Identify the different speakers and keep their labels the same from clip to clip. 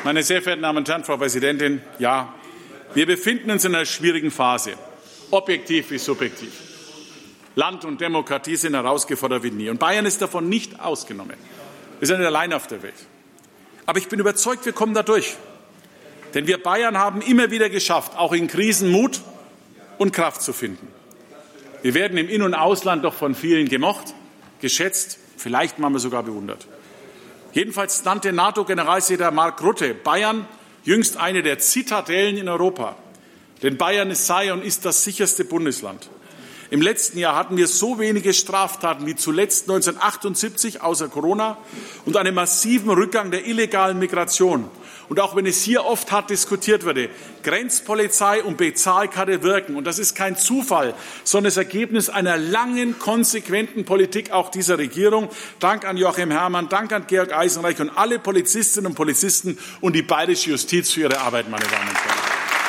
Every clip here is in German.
Speaker 1: Meine sehr verehrten Damen und Herren, Frau Präsidentin, ja, wir befinden uns in einer schwierigen Phase, objektiv wie subjektiv. Land und Demokratie sind herausgefordert wie nie. Und Bayern ist davon nicht ausgenommen. Wir sind nicht allein auf der Welt. Aber ich bin überzeugt, wir kommen da durch. Denn wir Bayern haben immer wieder geschafft, auch in Krisen Mut und Kraft zu finden. Wir werden im In- und Ausland doch von vielen gemocht, geschätzt, vielleicht manchmal sogar bewundert. Jedenfalls nannte NATO-Generalsekretär Mark Rutte Bayern jüngst eine der Zitadellen in Europa. Denn Bayern sei und ist das sicherste Bundesland. Im letzten Jahr hatten wir so wenige Straftaten wie zuletzt 1978 außer Corona und einen massiven Rückgang der illegalen Migration. Und auch wenn es hier oft hart diskutiert wurde, Grenzpolizei und Bezahlkarte wirken. Und das ist kein Zufall, sondern das Ergebnis einer langen, konsequenten Politik auch dieser Regierung. Dank an Joachim Herrmann, Dank an Georg Eisenreich und alle Polizistinnen und Polizisten und die bayerische Justiz für ihre Arbeit, meine Damen und Herren.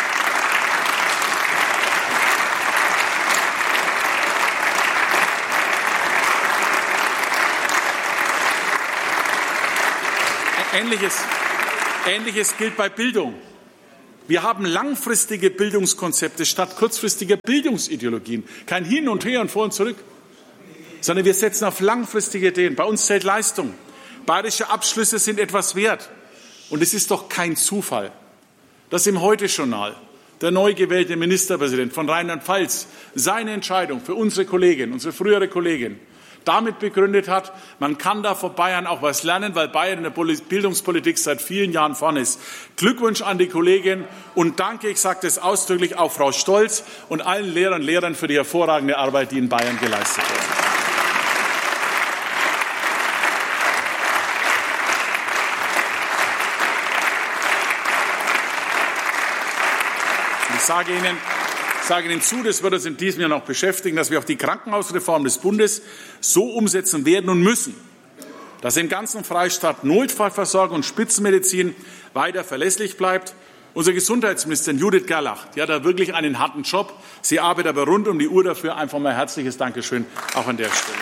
Speaker 1: Ähnliches gilt bei Bildung. Wir haben langfristige Bildungskonzepte statt kurzfristiger Bildungsideologien. Kein Hin und Her und vor und zurück, sondern wir setzen auf langfristige Ideen. Bei uns zählt Leistung. Bayerische Abschlüsse sind etwas wert. Und es ist doch kein Zufall, dass im Heute-Journal der neu gewählte Ministerpräsident von Rheinland-Pfalz seine Entscheidung für unsere Kollegin, unsere frühere Kollegin, damit begründet hat, man kann da von Bayern auch was lernen, weil Bayern in der Bildungspolitik seit vielen Jahren vorne ist. Glückwunsch an die Kollegin und danke, ich sage das ausdrücklich, auch Frau Stolz und allen Lehrern und Lehrern für die hervorragende Arbeit, die in Bayern geleistet wird. Ich sage Ihnen zu, das wird uns in diesem Jahr noch beschäftigen, dass wir auch die Krankenhausreform des Bundes so umsetzen werden und müssen, dass im ganzen Freistaat Notfallversorgung und Spitzenmedizin weiter verlässlich bleibt. Unsere Gesundheitsministerin Judith Gerlach, die hat da wirklich einen harten Job. Sie arbeitet aber rund um die Uhr dafür. Einfach mal herzliches Dankeschön auch an der Stelle.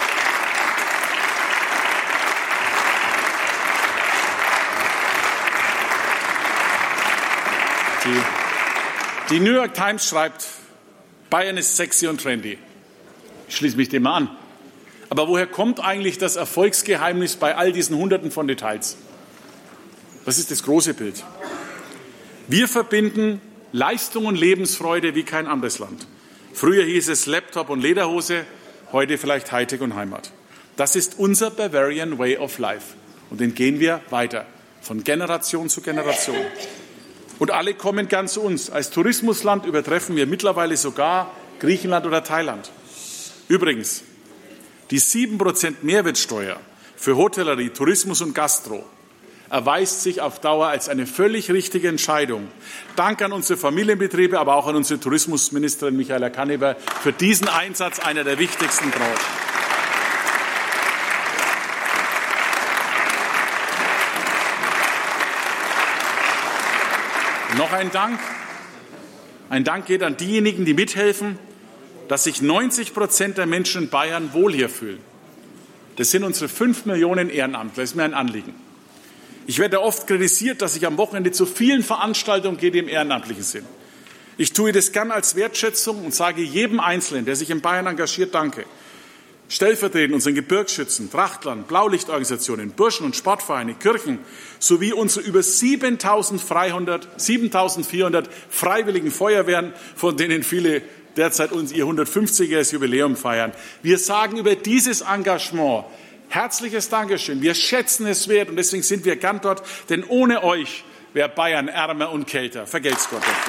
Speaker 1: Die New York Times schreibt, Bayern ist sexy und trendy. Ich schließe mich dem mal an. Aber woher kommt eigentlich das Erfolgsgeheimnis bei all diesen Hunderten von Details? Das ist das große Bild. Wir verbinden Leistung und Lebensfreude wie kein anderes Land. Früher hieß es Laptop und Lederhose, heute vielleicht Hightech und Heimat. Das ist unser Bavarian Way of Life. Und den gehen wir weiter, von Generation zu Generation. Und alle kommen gern zu uns. Als Tourismusland übertreffen wir mittlerweile sogar Griechenland oder Thailand. Übrigens, die 7% Mehrwertsteuer für Hotellerie, Tourismus und Gastro erweist sich auf Dauer als eine völlig richtige Entscheidung. Dank an unsere Familienbetriebe, aber auch an unsere Tourismusministerin Michaela Kanneber für diesen Einsatz einer der wichtigsten Branchen. Noch ein Dank. Ein Dank geht an diejenigen, die mithelfen, dass sich 90% der Menschen in Bayern wohl hier fühlen. Das sind unsere 5 Millionen Ehrenamtler. Das ist mir ein Anliegen. Ich werde oft kritisiert, dass ich am Wochenende zu vielen Veranstaltungen gehe, die im Ehrenamtlichen sind. Ich tue das gern als Wertschätzung und sage jedem Einzelnen, der sich in Bayern engagiert, danke. Stellvertretend unseren Gebirgsschützen, Trachtlern, Blaulichtorganisationen, Burschen- und Sportvereine, Kirchen sowie unsere über 7.400 freiwilligen Feuerwehren, von denen viele derzeit ihr 150-jähriges Jubiläum feiern. Wir sagen über dieses Engagement herzliches Dankeschön. Wir schätzen es wert und deswegen sind wir gern dort, denn ohne euch wäre Bayern ärmer und kälter. Vergelt's Gott dafür.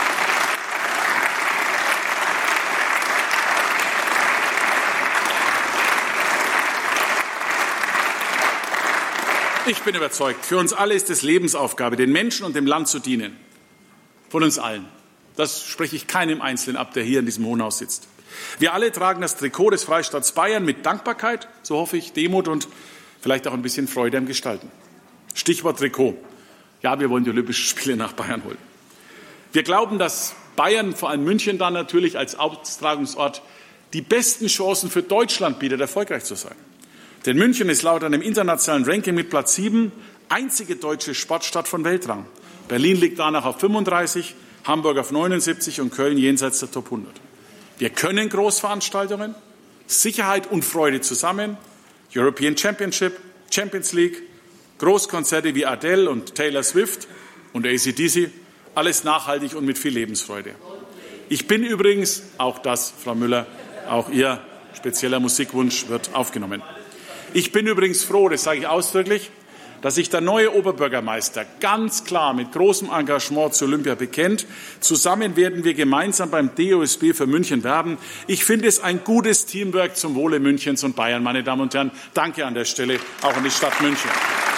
Speaker 1: Ich bin überzeugt, für uns alle ist es Lebensaufgabe, den Menschen und dem Land zu dienen. Von uns allen. Das spreche ich keinem Einzelnen ab, der hier in diesem Hohen Haus sitzt. Wir alle tragen das Trikot des Freistaats Bayern mit Dankbarkeit, so hoffe ich, Demut und vielleicht auch ein bisschen Freude am Gestalten. Stichwort Trikot. Ja, wir wollen die Olympischen Spiele nach Bayern holen. Wir glauben, dass Bayern, vor allem München dann natürlich als Austragungsort, die besten Chancen für Deutschland bietet, erfolgreich zu sein. Denn München ist laut einem internationalen Ranking mit Platz 7 einzige deutsche Sportstadt von Weltrang. Berlin liegt danach auf 35, Hamburg auf 79 und Köln jenseits der Top 100. Wir können Großveranstaltungen, Sicherheit und Freude zusammen, European Championship, Champions League, Großkonzerte wie Adele und Taylor Swift und AC/DC, alles nachhaltig und mit viel Lebensfreude. Ich bin übrigens, auch das, Frau Müller, auch Ihr spezieller Musikwunsch wird aufgenommen. Ich bin übrigens froh, das sage ich ausdrücklich, dass sich der neue Oberbürgermeister ganz klar mit großem Engagement zu Olympia bekennt. Zusammen werden wir gemeinsam beim DOSB für München werben. Ich finde es ein gutes Teamwork zum Wohle Münchens und Bayern, meine Damen und Herren. Danke an der Stelle auch an die Stadt München.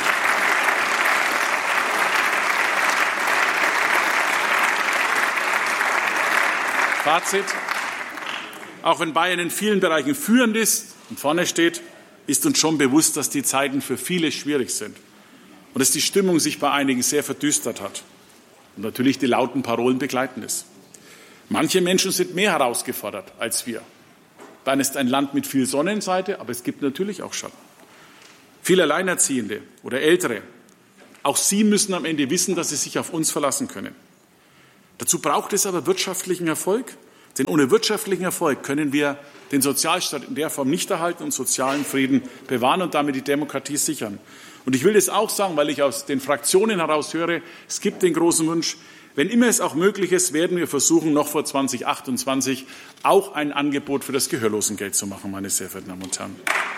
Speaker 1: Fazit. Auch wenn Bayern in vielen Bereichen führend ist und vorne steht, ist uns schon bewusst, dass die Zeiten für viele schwierig sind und dass die Stimmung sich bei einigen sehr verdüstert hat und natürlich die lauten Parolen begleiten es. Manche Menschen sind mehr herausgefordert als wir. Bayern ist ein Land mit viel Sonnenseite, aber es gibt natürlich auch Schatten. Viele Alleinerziehende oder Ältere, auch sie müssen am Ende wissen, dass sie sich auf uns verlassen können. Dazu braucht es aber wirtschaftlichen Erfolg, denn ohne wirtschaftlichen Erfolg können wir den Sozialstaat in der Form nicht erhalten und sozialen Frieden bewahren und damit die Demokratie sichern. Und ich will das auch sagen, weil ich aus den Fraktionen heraus höre, es gibt den großen Wunsch, wenn immer es auch möglich ist, werden wir versuchen, noch vor 2028 auch ein Angebot für das Gehörlosengeld zu machen, meine sehr verehrten Damen und Herren.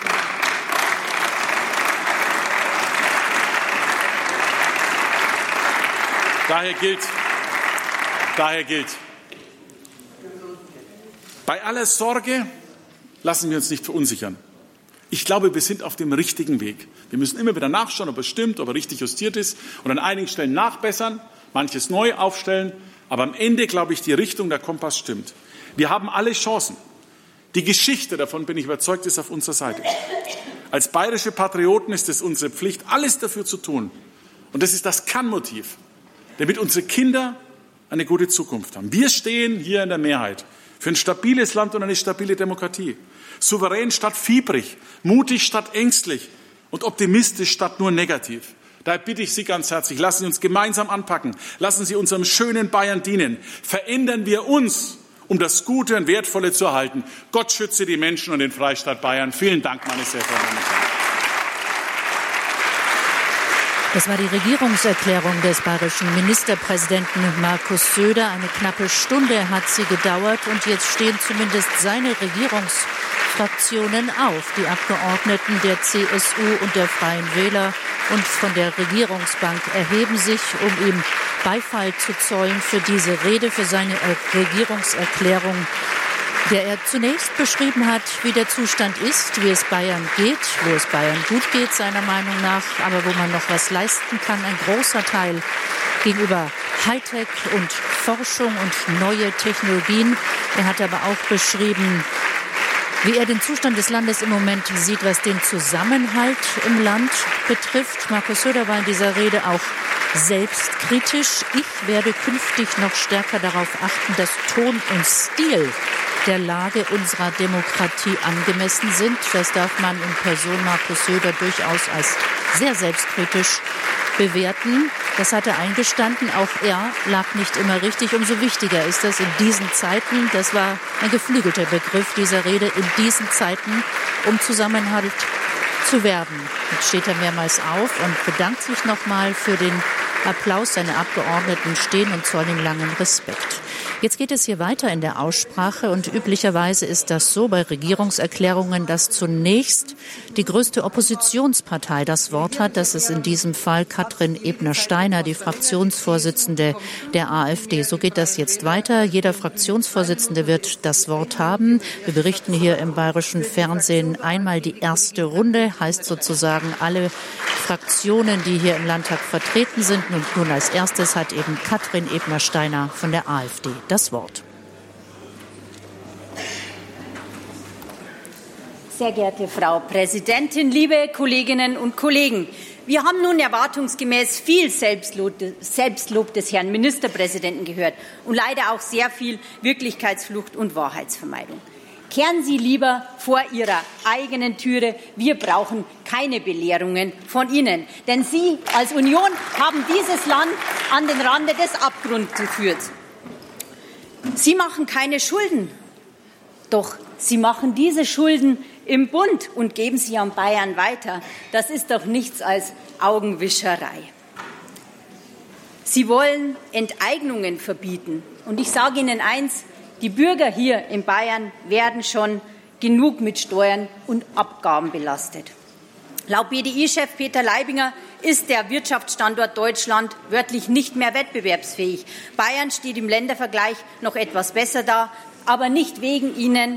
Speaker 1: Daher gilt, bei aller Sorge lassen wir uns nicht verunsichern. Ich glaube, wir sind auf dem richtigen Weg. Wir müssen immer wieder nachschauen, ob es stimmt, ob er richtig justiert ist und an einigen Stellen nachbessern, manches neu aufstellen. Aber am Ende, glaube ich, die Richtung, der Kompass stimmt. Wir haben alle Chancen. Die Geschichte, davon bin ich überzeugt, ist auf unserer Seite. Als bayerische Patrioten ist es unsere Pflicht, alles dafür zu tun. Und das ist das Kann-Motiv, damit unsere Kinder eine gute Zukunft haben. Wir stehen hier in der Mehrheit für ein stabiles Land und eine stabile Demokratie. Souverän statt fiebrig, mutig statt ängstlich und optimistisch statt nur negativ. Daher bitte ich Sie ganz herzlich, lassen Sie uns gemeinsam anpacken. Lassen Sie unserem schönen Bayern dienen. Verändern wir uns, um das Gute und Wertvolle zu erhalten. Gott schütze die Menschen und den Freistaat Bayern. Vielen Dank, meine sehr verehrten Damen und Herren.
Speaker 2: Das war die Regierungserklärung des bayerischen Ministerpräsidenten Markus Söder. Eine knappe Stunde hat sie gedauert und jetzt stehen zumindest seine Regierungsfraktionen auf. Die Abgeordneten der CSU und der Freien Wähler und von der Regierungsbank erheben sich, um ihm Beifall zu zollen für diese Rede, für seine Regierungserklärung, der er zunächst beschrieben hat, wie der Zustand ist, wie es Bayern geht, wo es Bayern gut geht, seiner Meinung nach, aber wo man noch was leisten kann. Ein großer Teil gegenüber Hightech und Forschung und neue Technologien. Er hat aber auch beschrieben, wie er den Zustand des Landes im Moment sieht, was den Zusammenhalt im Land betrifft. Markus Söder war in dieser Rede auch selbstkritisch. Ich werde künftig noch stärker darauf achten, dass Ton und Stil der Lage unserer Demokratie angemessen sind. Das darf man in Person Markus Söder durchaus als sehr selbstkritisch bewerten. Das hat er eingestanden. Auch er lag nicht immer richtig. Umso wichtiger ist das in diesen Zeiten, das war ein geflügelter Begriff dieser Rede, in diesen Zeiten, um Zusammenhalt zu werben. Jetzt steht er mehrmals auf und bedankt sich nochmal für den Applaus. Seine Abgeordneten stehen und zollen ihm langen Respekt. Jetzt geht es hier weiter in der Aussprache und üblicherweise ist das so bei Regierungserklärungen, dass zunächst die größte Oppositionspartei das Wort hat. Das ist in diesem Fall Katrin Ebner-Steiner, die Fraktionsvorsitzende der AfD. So geht das jetzt weiter. Jeder Fraktionsvorsitzende wird das Wort haben. Wir berichten hier im bayerischen Fernsehen einmal die erste Runde, heißt sozusagen alle Fraktionen, die hier im Landtag vertreten sind. Und nun als erstes hat eben Katrin Ebner-Steiner von der AfD das Wort.
Speaker 3: Sehr geehrte Frau Präsidentin, liebe Kolleginnen und Kollegen! Wir haben nun erwartungsgemäß viel Selbstlob des Herrn Ministerpräsidenten gehört und leider auch sehr viel Wirklichkeitsflucht und Wahrheitsvermeidung. Kehren Sie lieber vor Ihrer eigenen Türe. Wir brauchen keine Belehrungen von Ihnen. Denn Sie als Union haben dieses Land an den Rande des Abgrunds geführt. Sie machen keine Schulden. Doch Sie machen diese Schulden im Bund und geben sie an Bayern weiter. Das ist doch nichts als Augenwischerei. Sie wollen Enteignungen verbieten. Und ich sage Ihnen eins, die Bürger hier in Bayern werden schon genug mit Steuern und Abgaben belastet. Laut BDI-Chef Peter Leibinger ist der Wirtschaftsstandort Deutschland wörtlich nicht mehr wettbewerbsfähig. Bayern steht im Ländervergleich noch etwas besser da, aber nicht wegen Ihnen,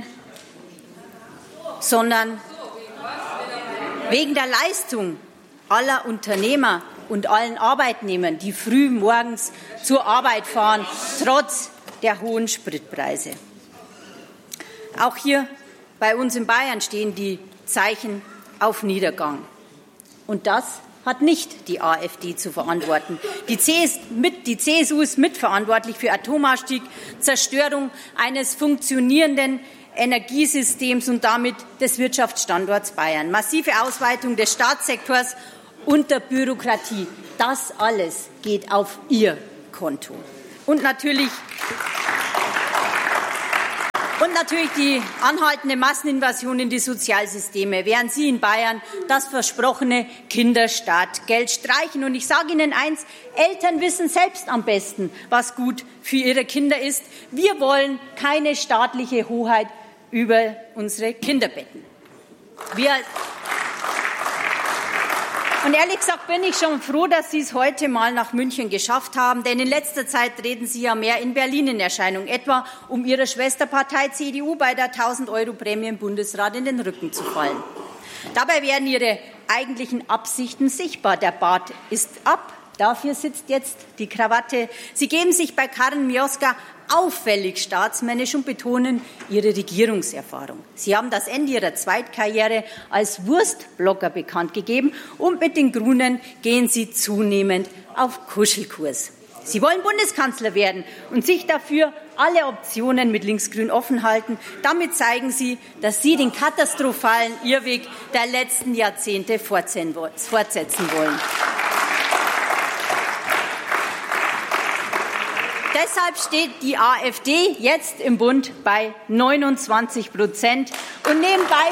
Speaker 3: sondern wegen der Leistung aller Unternehmer und allen Arbeitnehmern, die früh morgens zur Arbeit fahren, trotz der hohen Spritpreise. Auch hier bei uns in Bayern stehen die Zeichen auf Niedergang. Und das hat nicht die AfD zu verantworten. Die CSU ist mitverantwortlich für Atomausstieg, Zerstörung eines funktionierenden Energiesystems und damit des Wirtschaftsstandorts Bayern, massive Ausweitung des Staatssektors und der Bürokratie. Das alles geht auf Ihr Konto. Und natürlich die anhaltende Masseninvasion in die Sozialsysteme, während Sie in Bayern das versprochene Kinderstartgeld streichen. Und ich sage Ihnen eins, Eltern wissen selbst am besten, was gut für ihre Kinder ist. Wir wollen keine staatliche Hoheit über unsere Kinderbetten. Und ehrlich gesagt bin ich schon froh, dass Sie es heute mal nach München geschafft haben, denn in letzter Zeit treten Sie ja mehr in Berlin in Erscheinung, etwa um Ihrer Schwesterpartei CDU bei der 1.000-Euro-Prämie im Bundesrat in den Rücken zu fallen. Dabei werden Ihre eigentlichen Absichten sichtbar. Der Bart ist ab, dafür sitzt jetzt die Krawatte. Sie geben sich bei Karin Mioska auffällig staatsmännisch und betonen Ihre Regierungserfahrung. Sie haben das Ende Ihrer Zweitkarriere als Wurstblogger bekannt gegeben und mit den Grünen gehen Sie zunehmend auf Kuschelkurs. Sie wollen Bundeskanzler werden und sich dafür alle Optionen mit Linksgrün offen halten. Damit zeigen Sie, dass Sie den katastrophalen Irrweg der letzten Jahrzehnte fortsetzen wollen. Deshalb steht die AfD jetzt im Bund bei 29% und nebenbei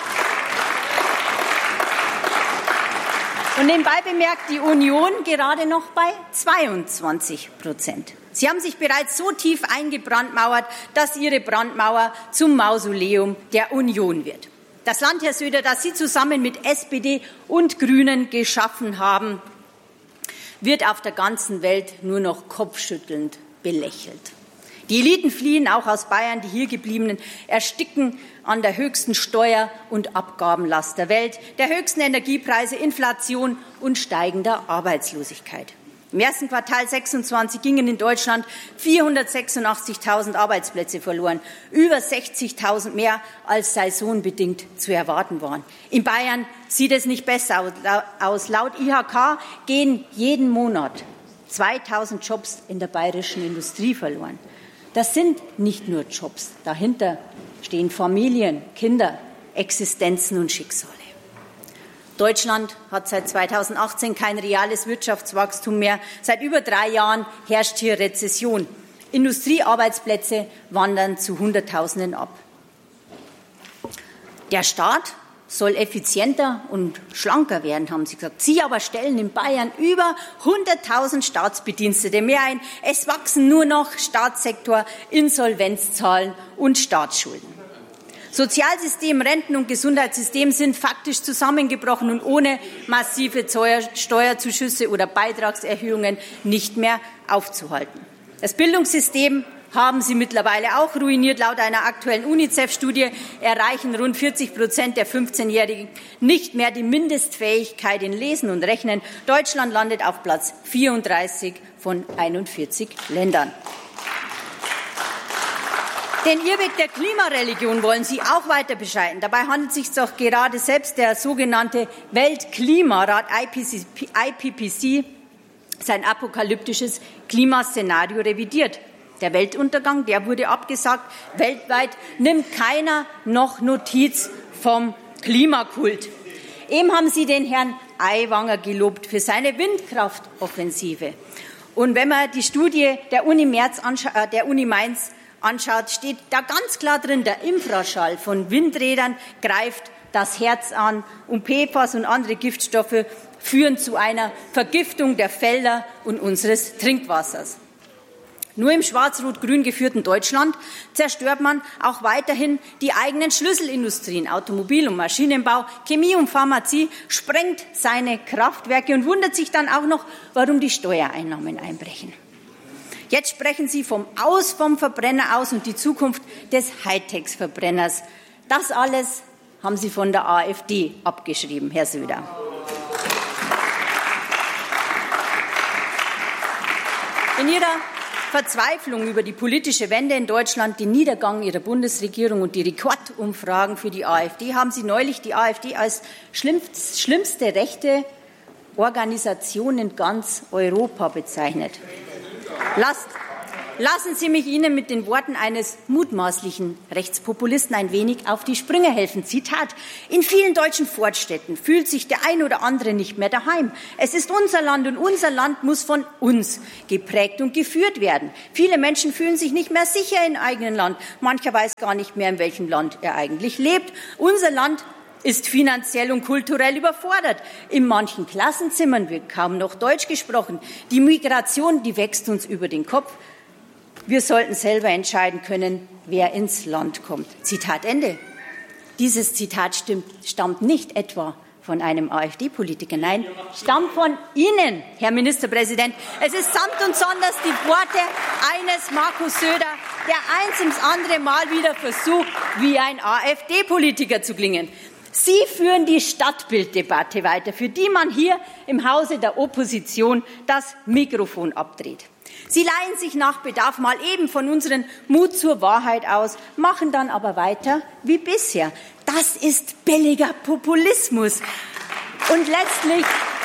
Speaker 3: bemerkt die Union gerade noch bei 22%. Sie haben sich bereits so tief eingebrandmauert, dass Ihre Brandmauer zum Mausoleum der Union wird. Das Land, Herr Söder, das Sie zusammen mit SPD und Grünen geschaffen haben, wird auf der ganzen Welt nur noch kopfschüttelnd belächelt. Die Eliten fliehen auch aus Bayern, die Hiergebliebenen ersticken an der höchsten Steuer- und Abgabenlast der Welt, der höchsten Energiepreise, Inflation und steigender Arbeitslosigkeit. Im ersten Quartal 26 gingen in Deutschland 486.000 Arbeitsplätze verloren, über 60.000 mehr als saisonbedingt zu erwarten waren. In Bayern sieht es nicht besser aus. Laut IHK gehen jeden Monat 2.000 Jobs in der bayerischen Industrie verloren. Das sind nicht nur Jobs. Dahinter stehen Familien, Kinder, Existenzen und Schicksale. Deutschland hat seit 2018 kein reales Wirtschaftswachstum mehr. Seit über 3 Jahren herrscht hier Rezession. Industriearbeitsplätze wandern zu Hunderttausenden ab. Der Staat soll effizienter und schlanker werden, haben Sie gesagt. Sie aber stellen in Bayern über 100.000 Staatsbedienstete mehr ein. Es wachsen nur noch Staatssektor, Insolvenzzahlen und Staatsschulden. Sozialsystem, Renten- und Gesundheitssystem sind faktisch zusammengebrochen und ohne massive Steuerzuschüsse oder Beitragserhöhungen nicht mehr aufzuhalten. Das Bildungssystem haben Sie mittlerweile auch ruiniert. Laut einer aktuellen UNICEF-Studie erreichen rund 40% der 15-Jährigen nicht mehr die Mindestfähigkeit in Lesen und Rechnen. Deutschland landet auf Platz 34 von 41 Ländern. Den Irrweg der Klimareligion wollen Sie auch weiter beschreiten. Dabei handelt es sich doch gerade selbst der sogenannte Weltklimarat IPCC sein apokalyptisches Klimaszenario revidiert. Der Weltuntergang, der wurde abgesagt. Weltweit nimmt keiner noch Notiz vom Klimakult. Eben haben Sie den Herrn Aiwanger gelobt für seine Windkraftoffensive. Und wenn man die Studie der Uni Mainz anschaut, steht da ganz klar drin, der Infraschall von Windrädern greift das Herz an und PFAS und andere Giftstoffe führen zu einer Vergiftung der Felder und unseres Trinkwassers. Nur im schwarz-rot-grün geführten Deutschland zerstört man auch weiterhin die eigenen Schlüsselindustrien. Automobil- und Maschinenbau, Chemie und Pharmazie, sprengt seine Kraftwerke und wundert sich dann auch noch, warum die Steuereinnahmen einbrechen. Jetzt sprechen Sie vom Verbrenner aus und die Zukunft des Hightech-Verbrenners. Das alles haben Sie von der AfD abgeschrieben, Herr Söder. In Ihrer Verzweiflung über die politische Wende in Deutschland, den Niedergang Ihrer Bundesregierung und die Rekordumfragen für die AfD haben Sie neulich die AfD als schlimmste rechte Organisation in ganz Europa bezeichnet. Lassen Sie mich Ihnen mit den Worten eines mutmaßlichen Rechtspopulisten ein wenig auf die Sprünge helfen. Zitat: In vielen deutschen Vorstädten fühlt sich der ein oder andere nicht mehr daheim. Es ist unser Land und unser Land muss von uns geprägt und geführt werden. Viele Menschen fühlen sich nicht mehr sicher im eigenen Land. Mancher weiß gar nicht mehr, in welchem Land er eigentlich lebt. Unser Land ist finanziell und kulturell überfordert. In manchen Klassenzimmern wird kaum noch Deutsch gesprochen. Die Migration, die wächst uns über den Kopf. Wir sollten selber entscheiden können, wer ins Land kommt. Zitat Ende. Dieses Zitat stammt nicht etwa von einem AfD-Politiker, nein, stammt von Ihnen, Herr Ministerpräsident. Es ist samt und sonders die Worte eines Markus Söder, der eins ums andere Mal wieder versucht, wie ein AfD-Politiker zu klingen. Sie führen die Stadtbilddebatte weiter, für die man hier im Hause der Opposition das Mikrofon abdreht. Sie leihen sich nach Bedarf mal eben von unseren Mut zur Wahrheit aus, machen dann aber weiter wie bisher. Das ist billiger Populismus. Und letztlich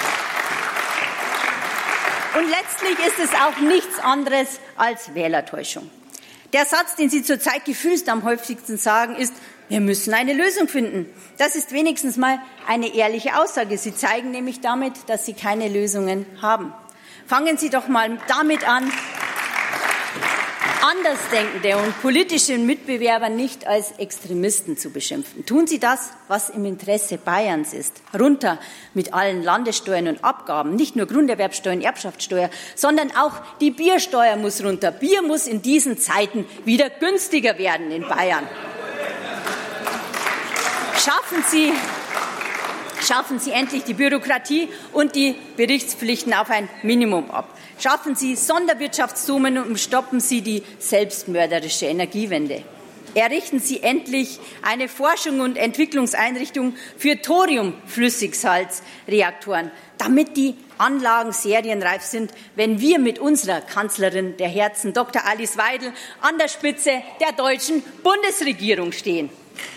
Speaker 3: ist es auch nichts anderes als Wählertäuschung. Der Satz, den Sie zurzeit gefühlst am häufigsten sagen, ist: Wir müssen eine Lösung finden. Das ist wenigstens mal eine ehrliche Aussage. Sie zeigen nämlich damit, dass Sie keine Lösungen haben. Fangen Sie doch mal damit an, Andersdenkende und politische Mitbewerber nicht als Extremisten zu beschimpfen. Tun Sie das, was im Interesse Bayerns ist. Runter mit allen Landessteuern und Abgaben. Nicht nur Grunderwerbsteuer und Erbschaftssteuer, sondern auch die Biersteuer muss runter. Bier muss in diesen Zeiten wieder günstiger werden in Bayern. Schaffen Sie endlich die Bürokratie und die Berichtspflichten auf ein Minimum ab. Schaffen Sie Sonderwirtschaftszonen und stoppen Sie die selbstmörderische Energiewende. Errichten Sie endlich eine Forschung- und Entwicklungseinrichtung für Thorium-Flüssigsalzreaktoren, damit die Anlagen serienreif sind, wenn wir mit unserer Kanzlerin der Herzen, Dr. Alice Weidel, an der Spitze der deutschen Bundesregierung stehen.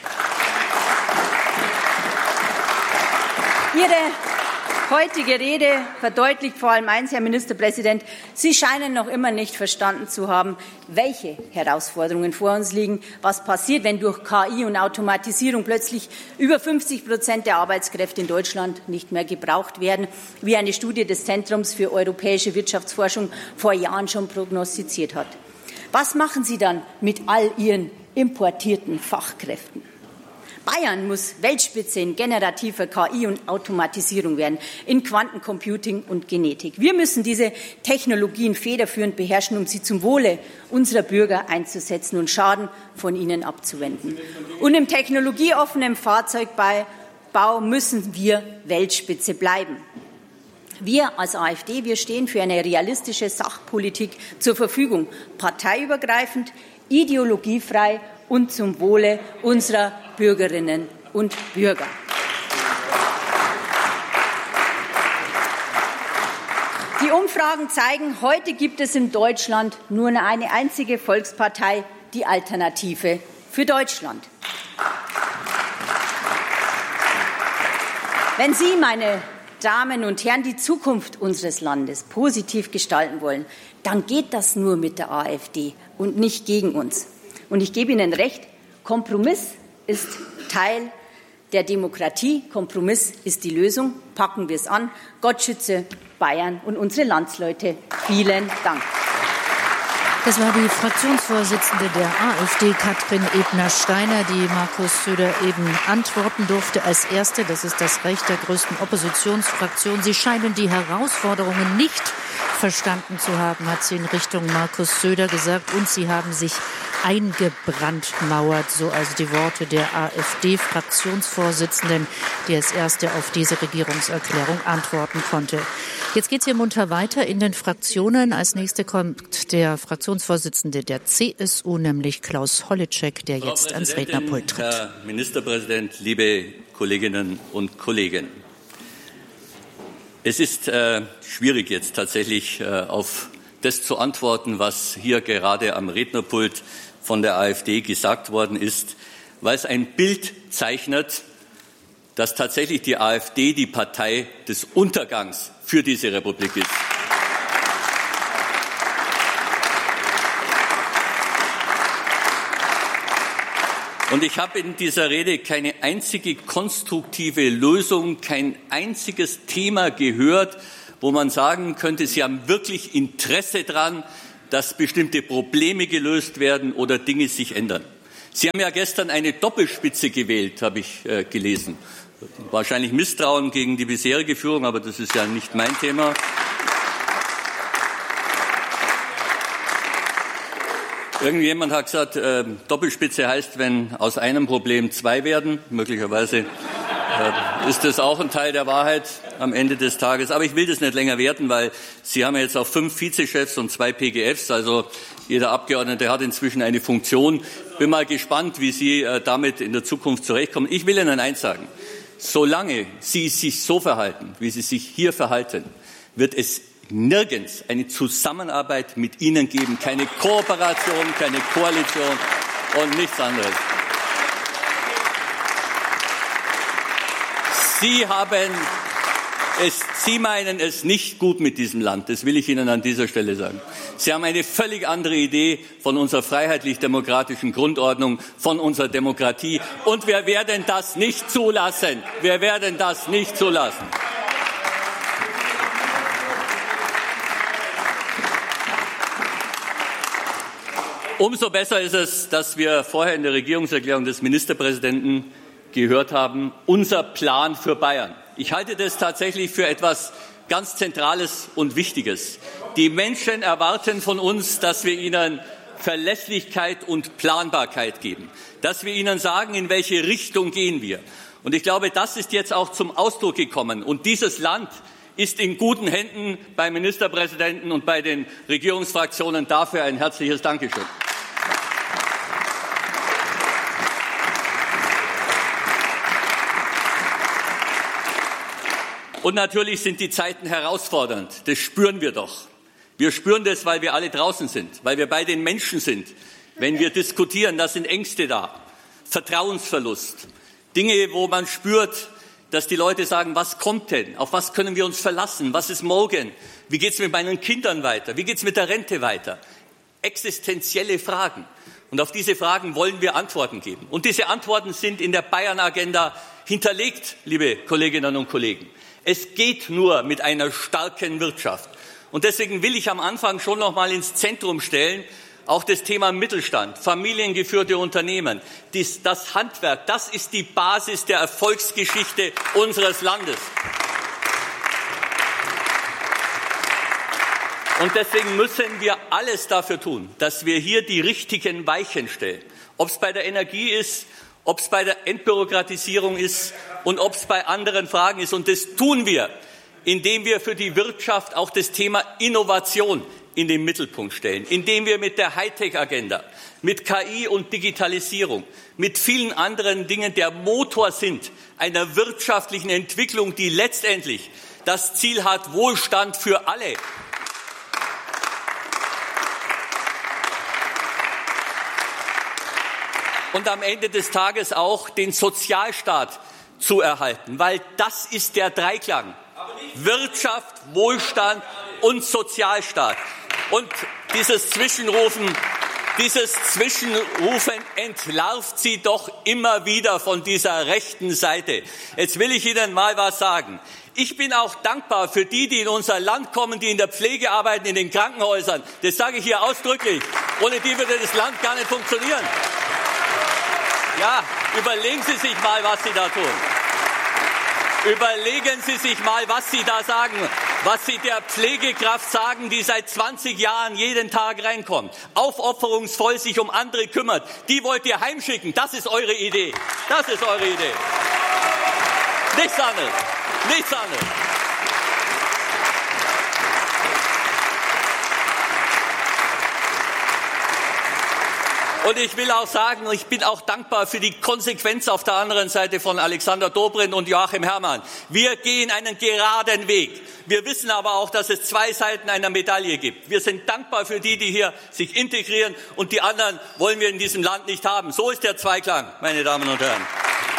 Speaker 3: Ihre heutige Rede verdeutlicht vor allem eins, Herr Ministerpräsident. Sie scheinen noch immer nicht verstanden zu haben, welche Herausforderungen vor uns liegen, was passiert, wenn durch KI und Automatisierung plötzlich über 50% der Arbeitskräfte in Deutschland nicht mehr gebraucht werden, wie eine Studie des Zentrums für europäische Wirtschaftsforschung vor Jahren schon prognostiziert hat. Was machen Sie dann mit all Ihren importierten Fachkräften? Bayern muss Weltspitze in generativer KI und Automatisierung werden, in Quantencomputing und Genetik. Wir müssen diese Technologien federführend beherrschen, um sie zum Wohle unserer Bürger einzusetzen und Schaden von ihnen abzuwenden. Und im technologieoffenen Fahrzeugbau müssen wir Weltspitze bleiben. Wir als AfD, wir stehen für eine realistische Sachpolitik zur Verfügung, parteiübergreifend, ideologiefrei und zum Wohle unserer Bürgerinnen und Bürger. Die Umfragen zeigen, heute gibt es in Deutschland nur eine einzige Volkspartei, die Alternative für Deutschland. Wenn Sie, meine Damen und Herren, die Zukunft unseres Landes positiv gestalten wollen, dann geht das nur mit der AfD und nicht gegen uns. Und ich gebe Ihnen recht, Kompromiss ist Teil der Demokratie. Kompromiss ist die Lösung. Packen wir es an. Gott schütze Bayern und unsere Landsleute. Vielen Dank.
Speaker 2: Das war die Fraktionsvorsitzende der AfD, Katrin Ebner-Steiner, die Markus Söder eben antworten durfte als Erste. Das ist das Recht der größten Oppositionsfraktion. Sie scheinen die Herausforderungen nicht verstanden zu haben, hat sie in Richtung Markus Söder gesagt. Und sie haben sich eingebrandmauert, so also die Worte der AfD-Fraktionsvorsitzenden, die als Erste auf diese Regierungserklärung antworten konnte. Jetzt geht es hier munter weiter in den Fraktionen. Als Nächster kommt der Fraktionsvorsitzende der CSU, nämlich Klaus Holleczek, der jetzt ans Rednerpult tritt.
Speaker 4: Herr Ministerpräsident, liebe Kolleginnen und Kollegen! Es ist schwierig, jetzt tatsächlich auf das zu antworten, was hier gerade am Rednerpult von der AfD gesagt worden ist, weil es ein Bild zeichnet, dass tatsächlich die AfD die Partei des Untergangs für diese Republik ist. Und ich habe in dieser Rede keine einzige konstruktive Lösung, kein einziges Thema gehört, wo man sagen könnte, Sie haben wirklich Interesse daran, dass bestimmte Probleme gelöst werden oder Dinge sich ändern. Sie haben ja gestern eine Doppelspitze gewählt, habe ich gelesen. Wahrscheinlich Misstrauen gegen die bisherige Führung, aber das ist ja nicht mein Thema. Irgendjemand hat gesagt, Doppelspitze heißt, wenn aus einem Problem zwei werden. Möglicherweise ist das auch ein Teil der Wahrheit am Ende des Tages. Aber ich will das nicht länger werten, weil Sie haben ja jetzt auch 5 Vizechefs und 2 PGFs. Also jeder Abgeordnete hat inzwischen eine Funktion. Bin mal gespannt, wie Sie damit in der Zukunft zurechtkommen. Ich will Ihnen eins sagen. Solange Sie sich so verhalten, wie Sie sich hier verhalten, wird es nirgends eine Zusammenarbeit mit Ihnen geben. Keine Kooperation, keine Koalition und nichts anderes. Sie meinen es nicht gut mit diesem Land, das will ich Ihnen an dieser Stelle sagen. Sie haben eine völlig andere Idee von unserer freiheitlich-demokratischen Grundordnung, von unserer Demokratie. Und wir werden das nicht zulassen. Wir werden das nicht zulassen. Umso besser ist es, dass wir vorher in der Regierungserklärung des Ministerpräsidenten gehört haben, unser Plan für Bayern. Ich halte das tatsächlich für etwas ganz Zentrales und Wichtiges. Die Menschen erwarten von uns, dass wir ihnen Verlässlichkeit und Planbarkeit geben, dass wir ihnen sagen, in welche Richtung gehen wir. Und ich glaube, das ist jetzt auch zum Ausdruck gekommen. Und dieses Land ist in guten Händen beim Ministerpräsidenten und bei den Regierungsfraktionen. Dafür ein herzliches Dankeschön. Und natürlich sind die Zeiten herausfordernd. Das spüren wir doch. Wir spüren das, weil wir alle draußen sind, weil wir bei den Menschen sind. Wenn wir diskutieren, da sind Ängste da, Vertrauensverlust, Dinge, wo man spürt, dass die Leute sagen, was kommt denn? Auf was können wir uns verlassen? Was ist morgen? Wie geht es mit meinen Kindern weiter? Wie geht es mit der Rente weiter? Existenzielle Fragen. Und auf diese Fragen wollen wir Antworten geben. Und diese Antworten sind in der Bayern-Agenda hinterlegt, liebe Kolleginnen und Kollegen. Es geht nur mit einer starken Wirtschaft. Und deswegen will ich am Anfang schon noch mal ins Zentrum stellen, auch das Thema Mittelstand, familiengeführte Unternehmen, das Handwerk, das ist die Basis der Erfolgsgeschichte unseres Landes. Und deswegen müssen wir alles dafür tun, dass wir hier die richtigen Weichen stellen. Ob es bei der Energie ist, ob es bei der Entbürokratisierung ist und ob es bei anderen Fragen ist. Und das tun wir, indem wir für die Wirtschaft auch das Thema Innovation in den Mittelpunkt stellen, indem wir mit der Hightech-Agenda, mit KI und Digitalisierung, mit vielen anderen Dingen der Motor sind einer wirtschaftlichen Entwicklung, die letztendlich das Ziel hat, Wohlstand für alle. Und am Ende des Tages auch den Sozialstaat zu erhalten, weil das ist der Dreiklang. Wirtschaft, Wohlstand und Sozialstaat. Und dieses Zwischenrufen entlarvt Sie doch immer wieder von dieser rechten Seite. Jetzt will ich Ihnen mal was sagen. Ich bin auch dankbar für die in unser Land kommen, die in der Pflege arbeiten, in den Krankenhäusern. Das sage ich hier ausdrücklich. Ohne die würde das Land gar nicht funktionieren. Ja, überlegen Sie sich mal, was Sie da tun. Überlegen Sie sich mal, was Sie da sagen, was Sie der Pflegekraft sagen, die seit 20 Jahren jeden Tag reinkommt, aufopferungsvoll sich um andere kümmert. Die wollt ihr heimschicken. Das ist eure Idee. Das ist eure Idee. Nichts anderes. Nichts anderes. Und ich will auch sagen, ich bin auch dankbar für die Konsequenz auf der anderen Seite von Alexander Dobrindt und Joachim Herrmann. Wir gehen einen geraden Weg. Wir wissen aber auch, dass es zwei Seiten einer Medaille gibt. Wir sind dankbar für die hier sich integrieren, und die anderen wollen wir in diesem Land nicht haben. So ist der Zweiklang, meine Damen und Herren.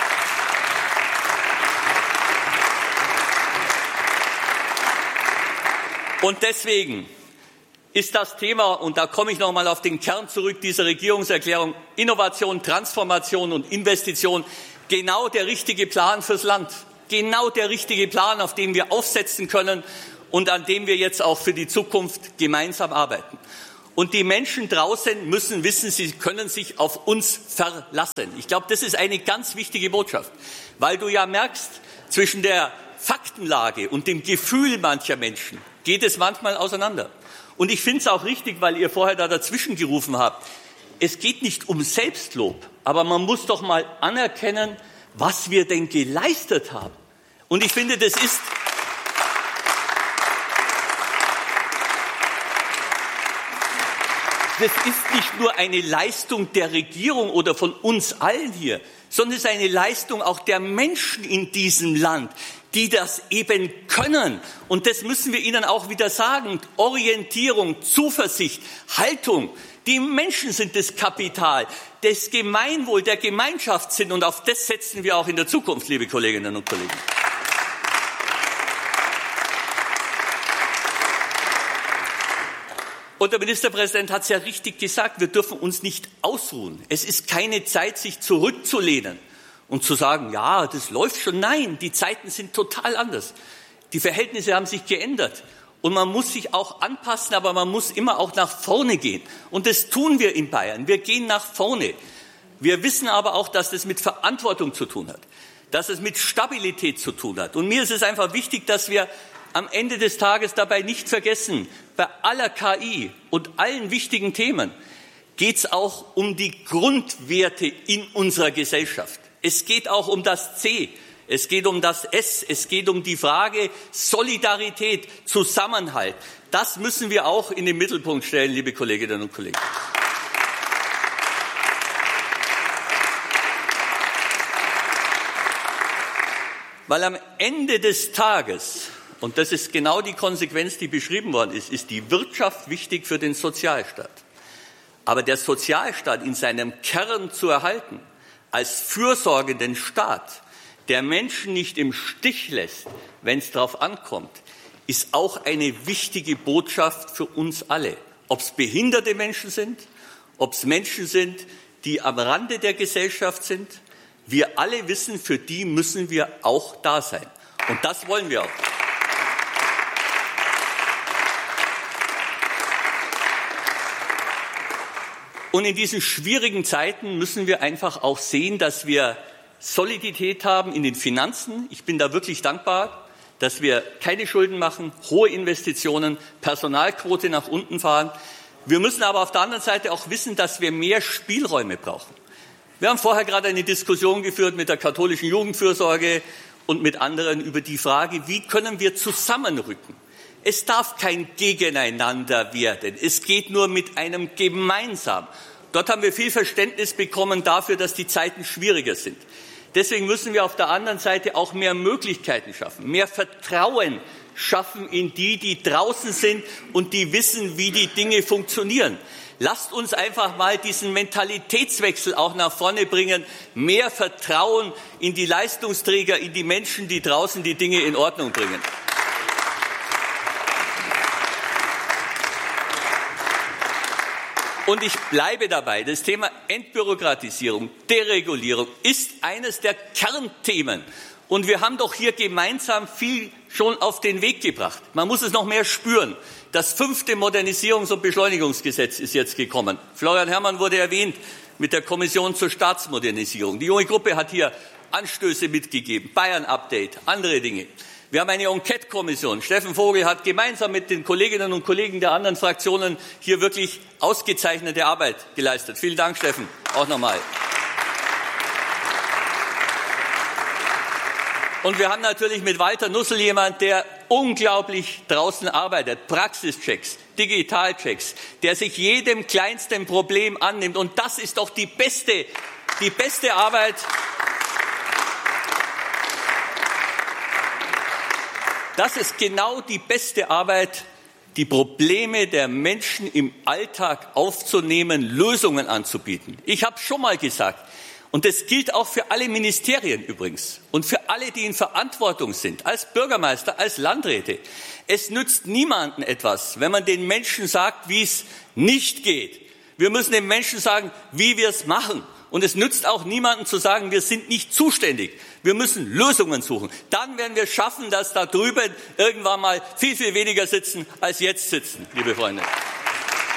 Speaker 4: Und deswegen ist das Thema, und da komme ich noch einmal auf den Kern zurück, dieser Regierungserklärung, Innovation, Transformation und Investition, genau der richtige Plan fürs Land. Genau der richtige Plan, auf den wir aufsetzen können und an dem wir jetzt auch für die Zukunft gemeinsam arbeiten. Und die Menschen draußen müssen wissen, sie können sich auf uns verlassen. Ich glaube, das ist eine ganz wichtige Botschaft, weil du ja merkst, zwischen der Faktenlage und dem Gefühl mancher Menschen geht es manchmal auseinander. Und ich finde es auch richtig, weil ihr vorher dazwischen gerufen habt. Es geht nicht um Selbstlob, aber man muss doch mal anerkennen, was wir denn geleistet haben. Und ich finde, das ist nicht nur eine Leistung der Regierung oder von uns allen hier, sondern es ist eine Leistung auch der Menschen in diesem Land, die das eben können. Und das müssen wir ihnen auch wieder sagen. Orientierung, Zuversicht, Haltung. Die Menschen sind das Kapital, das Gemeinwohl, der Gemeinschaftssinn. Und auf das setzen wir auch in der Zukunft, liebe Kolleginnen und Kollegen. Und der Ministerpräsident hat es ja richtig gesagt, wir dürfen uns nicht ausruhen. Es ist keine Zeit, sich zurückzulehnen und zu sagen, ja, das läuft schon. Nein, die Zeiten sind total anders. Die Verhältnisse haben sich geändert. Und man muss sich auch anpassen, aber man muss immer auch nach vorne gehen. Und das tun wir in Bayern. Wir gehen nach vorne. Wir wissen aber auch, dass das mit Verantwortung zu tun hat, dass es mit Stabilität zu tun hat. Und mir ist es einfach wichtig, dass wir am Ende des Tages dabei nicht vergessen, bei aller KI und allen wichtigen Themen geht es auch um die Grundwerte in unserer Gesellschaft. Es geht auch um das C, es geht um das S, es geht um die Frage Solidarität, Zusammenhalt. Das müssen wir auch in den Mittelpunkt stellen, liebe Kolleginnen und Kollegen. Weil am Ende des Tages, und das ist genau die Konsequenz, die beschrieben worden ist, ist die Wirtschaft wichtig für den Sozialstaat. Aber der Sozialstaat in seinem Kern zu erhalten, als fürsorgenden Staat, der Menschen nicht im Stich lässt, wenn es darauf ankommt, ist auch eine wichtige Botschaft für uns alle. Ob es behinderte Menschen sind, ob es Menschen sind, die am Rande der Gesellschaft sind. Wir alle wissen, für die müssen wir auch da sein. Und das wollen wir auch. Und in diesen schwierigen Zeiten müssen wir einfach auch sehen, dass wir Solidität haben in den Finanzen. Ich bin da wirklich dankbar, dass wir keine Schulden machen, hohe Investitionen, Personalquote nach unten fahren. Wir müssen aber auf der anderen Seite auch wissen, dass wir mehr Spielräume brauchen. Wir haben vorher gerade eine Diskussion geführt mit der katholischen Jugendfürsorge und mit anderen über die Frage, wie können wir zusammenrücken? Es darf kein Gegeneinander werden. Es geht nur mit einem Gemeinsam. Dort haben wir viel Verständnis bekommen dafür, dass die Zeiten schwieriger sind. Deswegen müssen wir auf der anderen Seite auch mehr Möglichkeiten schaffen, mehr Vertrauen schaffen in die draußen sind und die wissen, wie die Dinge funktionieren. Lasst uns einfach mal diesen Mentalitätswechsel auch nach vorne bringen, mehr Vertrauen in die Leistungsträger, in die Menschen, die draußen die Dinge in Ordnung bringen. Und ich bleibe dabei, das Thema Entbürokratisierung, Deregulierung ist eines der Kernthemen. Und wir haben doch hier gemeinsam viel schon auf den Weg gebracht. Man muss es noch mehr spüren. Das 5. Modernisierungs- und Beschleunigungsgesetz ist jetzt gekommen. Florian Herrmann wurde erwähnt mit der Kommission zur Staatsmodernisierung. Die junge Gruppe hat hier Anstöße mitgegeben, Bayern-Update, andere Dinge. Wir haben eine Enquete-Kommission. Steffen Vogel hat gemeinsam mit den Kolleginnen und Kollegen der anderen Fraktionen hier wirklich ausgezeichnete Arbeit geleistet. Vielen Dank, Steffen, auch nochmal. Und wir haben natürlich mit Walter Nussel jemand, der unglaublich draußen arbeitet. Praxischecks, Digitalchecks, der sich jedem kleinsten Problem annimmt. Und das ist doch die beste Arbeit. Das ist genau die beste Arbeit, die Probleme der Menschen im Alltag aufzunehmen, Lösungen anzubieten. Ich habe schon mal gesagt, und das gilt auch für alle Ministerien übrigens und für alle, die in Verantwortung sind, als Bürgermeister, als Landräte. Es nützt niemandem etwas, wenn man den Menschen sagt, wie es nicht geht. Wir müssen den Menschen sagen, wie wir es machen. Und es nützt auch niemandem zu sagen, wir sind nicht zuständig. Wir müssen Lösungen suchen. Dann werden wir schaffen, dass da drüben irgendwann mal viel, viel weniger sitzen, als jetzt sitzen, liebe Freunde.